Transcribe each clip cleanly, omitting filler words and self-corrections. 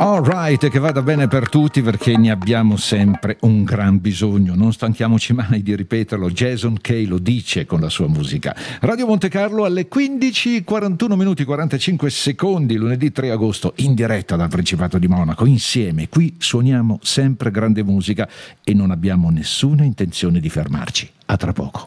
Alright, che vada bene per tutti perché ne abbiamo sempre un gran bisogno, non stanchiamoci mai di ripeterlo. Jason Kay lo dice con la sua musica. Radio Monte Carlo alle 15:41 minuti 45 secondi, lunedì 3 agosto, in diretta dal Principato di Monaco. Insieme qui suoniamo sempre grande musica e non abbiamo nessuna intenzione di fermarci. A tra poco.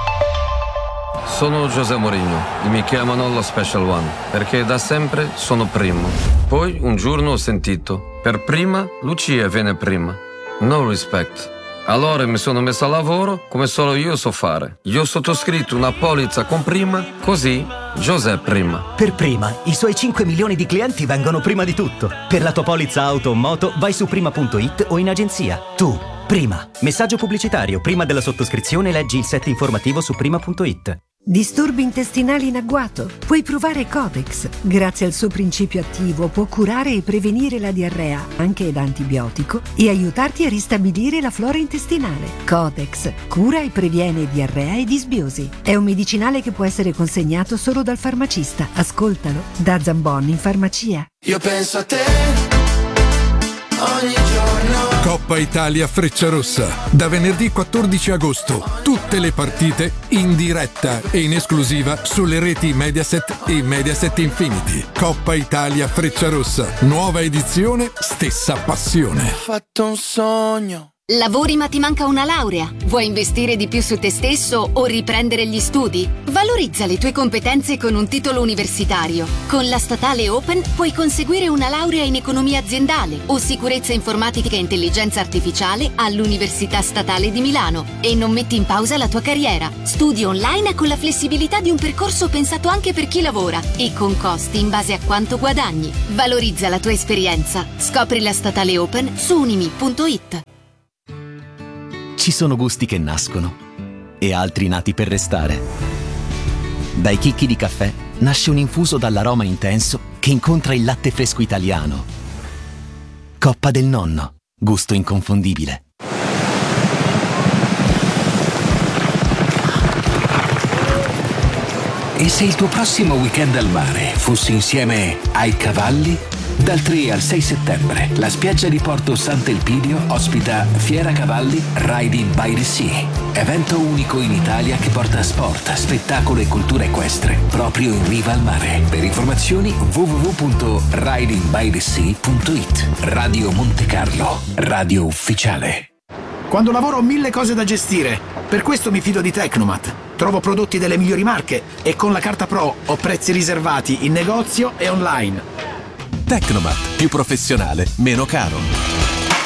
Sono José Mourinho e mi chiamano lo Special One perché da sempre sono primo. Poi un giorno ho sentito: per prima Lucia viene prima. No respect. Allora mi sono messo a lavoro come solo io so fare. Io ho sottoscritto una polizza con prima, così José prima. Per prima, i suoi 5 milioni di clienti vengono prima di tutto. Per la tua polizza auto o moto vai su prima.it o in agenzia. Tu, prima. Messaggio pubblicitario. Prima della sottoscrizione leggi il set informativo su prima.it. Disturbi intestinali in agguato? Puoi provare Codex. Grazie al suo principio attivo può curare e prevenire la diarrea, anche da antibiotico, e aiutarti a ristabilire la flora intestinale. Codex cura e previene diarrea e disbiosi. È un medicinale che può essere consegnato solo dal farmacista. Ascoltalo da Zambon in farmacia. Io penso a te ogni giorno. Coppa Italia Frecciarossa. Da venerdì 14 agosto. Tutte le partite in diretta e in esclusiva sulle reti Mediaset e Mediaset Infinity. Coppa Italia Frecciarossa. Nuova edizione, stessa passione. Ho fatto un sogno. Lavori ma ti manca una laurea? Vuoi investire di più su te stesso o riprendere gli studi? Valorizza le tue competenze con un titolo universitario. Con la Statale Open puoi conseguire una laurea in economia aziendale o sicurezza informatica e intelligenza artificiale all'Università Statale di Milano e non metti in pausa la tua carriera. Studi online con la flessibilità di un percorso pensato anche per chi lavora e con costi in base a quanto guadagni. Valorizza la tua esperienza. Scopri la Statale Open su unimi.it. Ci sono gusti che nascono e altri nati per restare. Dai chicchi di caffè nasce un infuso dall'aroma intenso che incontra il latte fresco italiano. Coppa del Nonno, gusto inconfondibile. E se il tuo prossimo weekend al mare fosse insieme ai cavalli? Dal 3 al 6 settembre, la spiaggia di Porto Sant'Elpidio ospita Fiera Cavalli Riding by the Sea, evento unico in Italia che porta sport, spettacolo e cultura equestre proprio in riva al mare. Per informazioni www.ridingbythesea.it. Radio Monte Carlo, radio ufficiale. Quando lavoro ho 1000 cose da gestire, per questo mi fido di Tecnomat. Trovo prodotti delle migliori marche e con la carta Pro ho prezzi riservati in negozio e online. Tecnomat, più professionale, meno caro.